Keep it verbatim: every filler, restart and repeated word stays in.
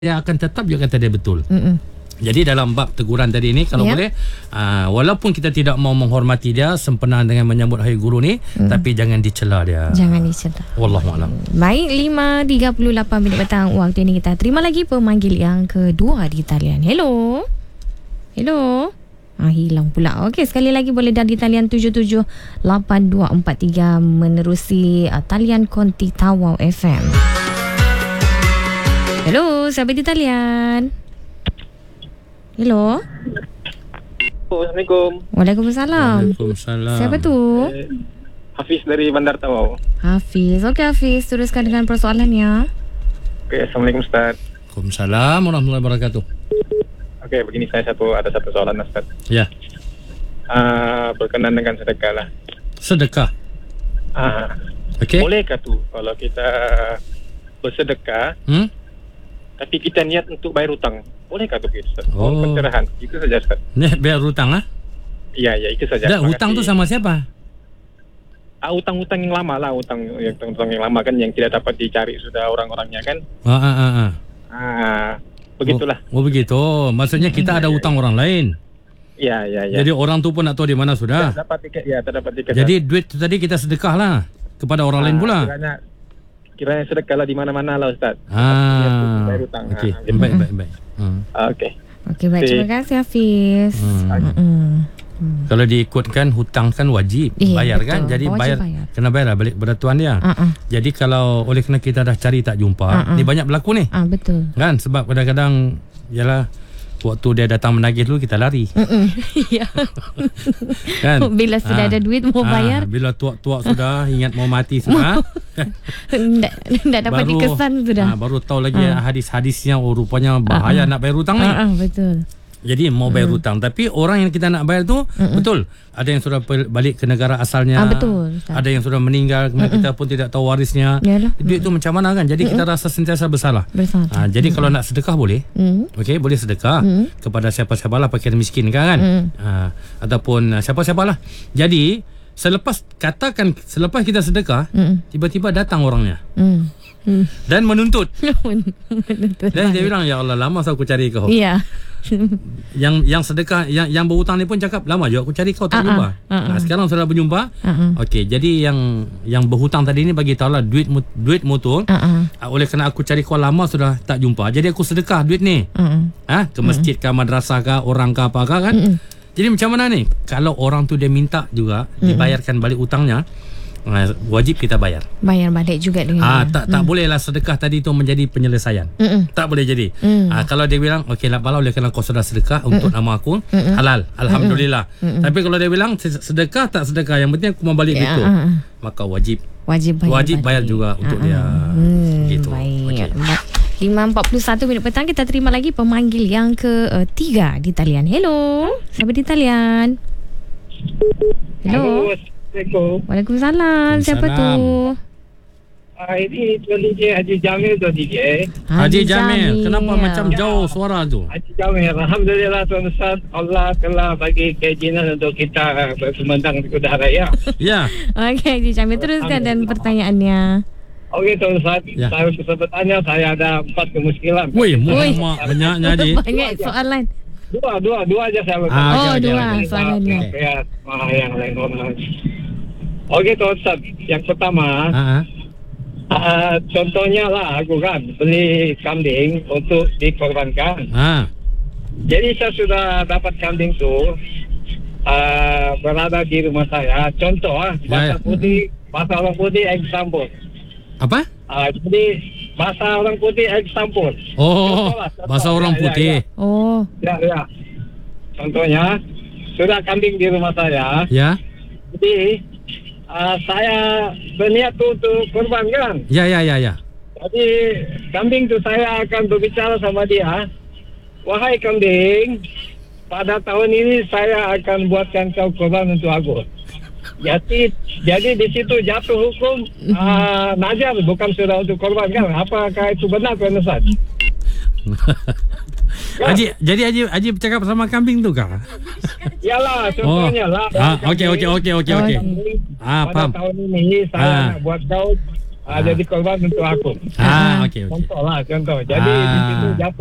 dia akan tetap juga kata dia betul. Mm-mm. Jadi dalam bab teguran tadi ni, kalau yep. boleh, uh, walaupun kita tidak mau menghormati dia sempena dengan menyambut hari guru ni, mm. tapi jangan dicela dia. Jangan dicela. Wallahualam. Baik, lima tiga puluh lapan minit petang waktu ini kita terima lagi pemanggil yang kedua di talian. Hello. Hello. Ah, hilang pula. Okey, sekali lagi boleh dari talian tujuh tujuh lapan dua empat tiga menerusi uh, talian Konti Tawau F M. Hello, siapa di talian? Hello. Assalamualaikum. Waalaikumsalam. Waalaikumsalam. Siapa tu? Eh, Hafiz dari Bandar Tawau. Hafiz. Okey Hafiz, teruskan dengan persoalannya. Okey, Assalamualaikum Ustaz. Waalaikumsalam warahmatullahi wabarakatuh. Okey, begini, saya satu ada satu soalan Ustaz. Ya. Uh, berkenaan dengan sedekah lah. Sedekah. Uh, Okey. Bolehkah tu kalau kita bersedekah, Hmm? tapi kita niat untuk bayar hutang? Bolehkah tu begitu Ustaz? Oh. Pencerahan. Itu saja Ustaz. Ni biar hutang ah. Iya, ya, itu saja. Dah, hutang tu sama siapa? Ah, hutang-hutang yang lama lah, hutang yang hutang yang lama kan, yang tidak dapat dicari sudah orang-orangnya kan. Ah ah ah. ah. Ah, begitulah. Oh, oh begitu. Maksudnya kita ada hutang orang lain. Iya, iya, iya. Jadi orang tu pun tak tahu di mana sudah. Tak dapat tiket, ya, tak dapat tiket. Jadi duit tu tadi kita sedekah lah kepada orang ah, lain pula. Kiranya, kiranya sedekah lah di mana-mana lah Ustaz. Ah. Okey, ah, gitu. baik baik baik. Hmm. Ah, Okey. Okey, baik. Terima kasih Hafiz. Hmm. Hmm. Hmm. Kalau diikutkan hutang kan wajib eh, bayar betul. kan. Jadi Wajib bayar, bayar. kena bayar lah balik beratuan dia. Uh-uh. Jadi kalau oleh kerana kita dah cari tak jumpa, uh-uh. ni banyak berlaku ni. Ah, betul. Kan sebab kadang-kadang yalah waktu dia datang menagih dulu kita lari. Ya. Kan? Bila sudah Ah. ada duit mau bayar, Ah, bila tuak-tuak sudah ingat mau mati sudah. tidak tidak dapat dikesan sudah. Ah, baru tahu lagi Ah. hadis-hadisnya, oh rupanya bahaya Ah, ah. nak bayar hutang ni. Ah, ah, betul. Jadi mau bayar Mm. hutang, tapi orang yang kita nak bayar tu Mm-mm. betul. Ada yang sudah balik ke negara asalnya. Ah, betul, Ustaz. Ada yang sudah meninggal, kemudian kita pun tidak tahu warisnya. Yalah. Duit tu macam mana kan? Jadi kita rasa sentiasa bersalah. Bersalah. Ah, jadi kalau nak sedekah boleh. Mm. Okey, boleh sedekah Mm. kepada siapa-siapa lah, fakir miskin kan? Mm. Ah, ataupun siapa-siapa lah. Jadi selepas katakan selepas kita sedekah, Mm. tiba-tiba datang orangnya Mm. Mm. dan menuntut. Betul. Dan dia bilang, ya Allah, lama saya aku cari kau. Iya. yang yang sedekah yang yang berhutang ni pun cakap, lama juga aku cari kau tak Uh-uh. jumpa. Uh-uh. Nah, sekarang sudah berjumpa. Uh-uh. Okey, jadi yang yang berhutang tadi ni bagi tahulah duit duit motor. Uh-uh. Oleh kerana aku cari kau lama sudah tak jumpa. Jadi aku sedekah duit ni. Uh-uh. Ha, ke masjid ke madrasah ke orang ke apa ke kan? Uh-uh. Jadi macam mana ni? Kalau orang tu dia minta juga dibayarkan balik hutangnya, wajib kita bayar. Bayar balik juga dengan Ah, dia. tak tak bolehlah sedekah tadi tu menjadi penyelesaian. Mm-mm. Tak boleh jadi. Mm. Ah, kalau dia bilang okey lah, kalau oleh kerana kau sudah sedekah untuk nama aku, Mm-mm. halal, alhamdulillah. Mm-mm. Tapi kalau dia bilang sedekah tak sedekah, yang penting aku mau balik Ya, duit tu, uh-uh. maka wajib Wajib bayar. wajib balik. bayar juga untuk Uh-uh. dia. Hmm, Gitu. Baik. Okey. lima empat puluh satu minit petang kita terima lagi pemanggil yang ketiga di talian. Hello. Siapa di talian? Hello. Assalamualaikum. Waalaikumsalam. Siapa tu? Ah, ini tuan D J Haji Jamil tu D J. Haji Jamil, kenapa macam jauh suara tu? Haji Jamil, alhamdulillah Tuan Ustaz, Allah telah bagi keizinan untuk kita bersemandang di udara ya. Ya. Okey, Haji Jamil, teruskan dan pertanyaannya. Okey Tuan Ustaz, Ya. saya kesempatannya saya ada empat kemuskilan. Woi, Muhammad banyaknya Haji. Banyak soalan. Dua, dua, dua aja saya bertanya. Ah, Oh, okey, okey, dua okey. soalannya. Okey. Ya, ah, yang lain orang. Okey Tuan Ustaz, yang pertama, Ha ah. uh, contohnya lah aku kan beli kambing untuk dikorbankan. Ha. Jadi saya sudah dapat kambing tu uh, berada di rumah saya. Contoh ah, Ya, bahasa ya. putih, bahasa orang putih example. Apa? Uh, jadi bahasa orang putih example. Oh, Contoh lah, contoh. bahasa orang Ya, ya, putih. Oh. Ya, ya. Contohnya sudah kambing di rumah saya. Ya. Jadi uh, saya berniat untuk korbankan. Ya, ya, ya, ya. Jadi kambing tu saya akan berbicara sama dia. Wahai kambing, pada tahun ini saya akan buatkan kau korban untuk aku. Jadi jadi di situ jatuh hukum uh, najar, bukan sudah untuk korban kan? Apakah itu benar Tuan Ustaz? Haji, jadi Haji Haji bercakap sama kambing tu kah? Yalah, contohnya lah. Ah, okey okey okey okey okey. Kambing, Ah, pada faham. tahun ini saya Ah. nak buat kau Ah, jadi korban untuk aku. Ah, okey okey. Contoh lah, contoh. Jadi Ah. di situ jatuh